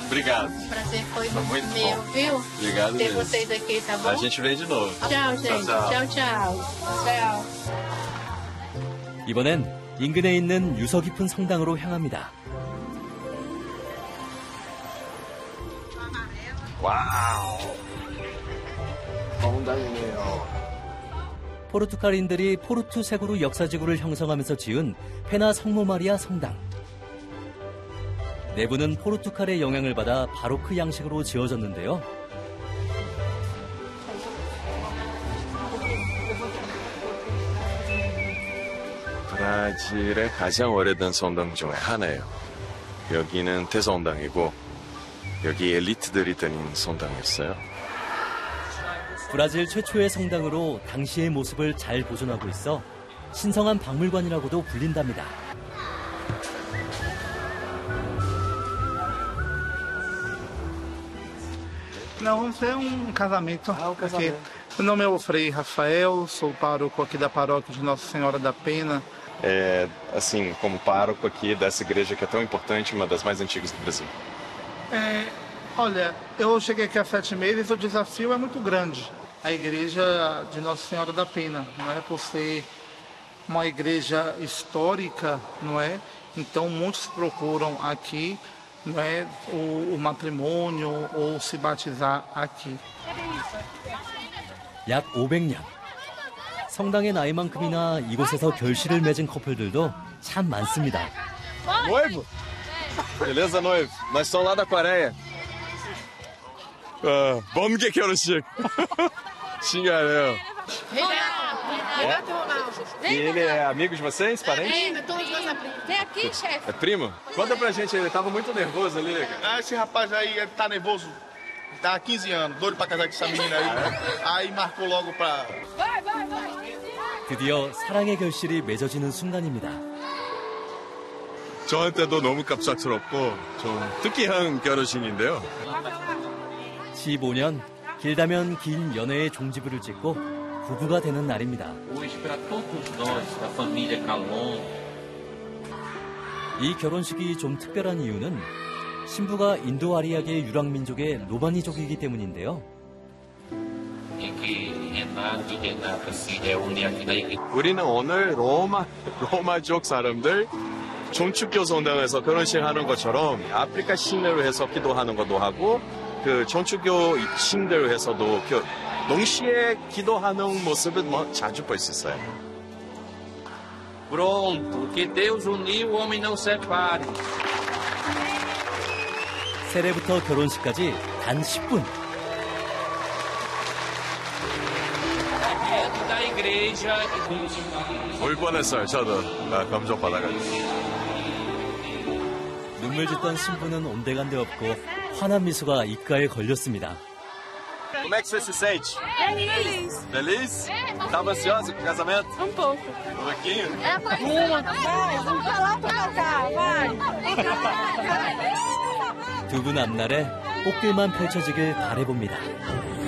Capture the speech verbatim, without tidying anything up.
Obrigado. O prazer foi Muito meu, bom. viu? Obrigado Ter mesmo. vocês aqui, tá bom? A gente vem de novo. Tchau, gente. tchau. Tchau, tchau. Tchau. 이번엔 인근에 있는 유서 깊은 성당으로 향합니다. 와우. 성당이네요. 포르투갈인들이 포르투색으로 역사지구를 형성하면서 지은 페나 성모 마리아 성당. 내부는 포르투갈의 영향을 받아 바로크 양식으로 지어졌는데요. 브라질의 가장 오래된 성당 중에 하나예요. 여기는 대성당이고 여기 엘리트들이 다니는 성당이었어요. 브라질 최초의 성당으로 당시의 모습을 잘 보존하고 있어 신성한 박물관이라고도 불린답니다. Não, isso é um casamento. Ah, um casamento. Aqui. Meu nome é o Frei Rafael, sou pároco aqui da paróquia de Nossa Senhora da Pena. É, assim, como pároco aqui dessa igreja que é tão importante, uma das mais antigas do Brasil. É, olha, eu cheguei aqui há sete meses, o desafio é muito grande. A igreja de Nossa Senhora da Pena, não é? Por ser uma igreja histórica, não é? Então muitos procuram aqui, não é, o, o matrimônio ou se batizar aqui. 약 오백 년. 성당의 나이만큼이나 이곳에서 결실을 맺은 커플들도 참 많습니다. Noivo? Beleza, noivo? Nós somos lá da Coreia. 아, 번개 결혼식. 신기하네요. E ele é amigo de vocês, parente? Ainda, todos meus amigos. Vem aqui, chefe. É primo? Conta pra gente, ele tava muito nervoso ali. Ah, esse rapaz aí ele tá nervoso. Tá há quinze anos, doido pra casar com essa menina aí. Aí marcou logo pra. Vai, vai, vai. 드디어 사랑의 결실이 맺어지는 순간입니다. 저한테도 너무 갑작스럽고 좀 특이한 결혼식인데요. 십오 년, 길다면 긴 연애의 종지부를 찍고 부부가 되는 날입니다. Hoje, para todos nós, da família Calon, 이 결혼식이 좀 특별한 이유는 신부가 인도 아리아계 유랑민족의 로마니족이기 때문인데요. em que Renato e Renata se reúnem aqui na igreja. 우리는 오늘 로마 로마족 사람들 종축교 성당에서 결혼식 하는 것처럼 아프리카 신대로 해서 기도하는 것도 하고 그 종축교 신대로 해서도 그 동시에 기도하는 모습을 뭐 자주 볼 수 있어요. Pronto, que Deus uniu, o homem não separe. 세례부터 결혼식까지 단 십 분. Dentro da igreja. 울 뻔했어요, 저도. 나 감정 받아가지고. 눈물 짓던 신부는 온데간데 없고 환한 미소가 입가에 걸렸습니다. Como é que você se sente? Feliz. Feliz? Tava ansiosa com o casamento? Um pouco. Um pouquinho? É pra uma. Vai, vamos lá pra cá, vai. 두 분 앞날에 꽃길만 펼쳐지길 바라봅니다.